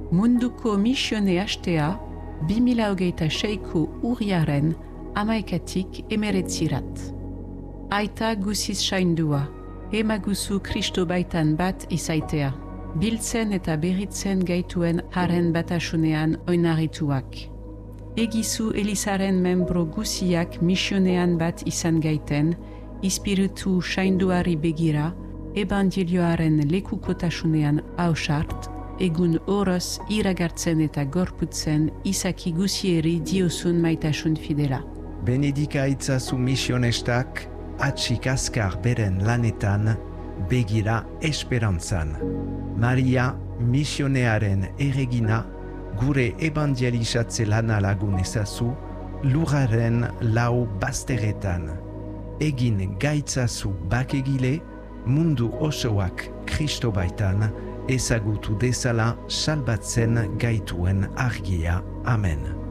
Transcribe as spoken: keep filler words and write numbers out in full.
Munduko misione hastea bi mila hogeita seiko urriaren hamaikatik emeretzirat. Aita guziz saindua, emaguzu Kristo baitan bat izaitea, biltzen eta berritzen gaituen haren batasunean oinarrituak. Egizu Elizaren membro guziak misionean bat izan gaiten, ispiritu sainduari begira, ebangelioaren lekukotasunean hausart, egun oroz iragartzen eta gorputzen izaki guzieri diozun maitasun fidela. Benedika itzazu misionestak, atxik azkar beren lanetan, begira esperantzan. Maria, misionearen erregina, gure evangelizatze lana lagun ezazu, lurraren lau bazteretan. Egin gaitzazu bakegile, mundu osoak Kristo baitan, ezagutu dezala salbatzen gaituen argia. Amen.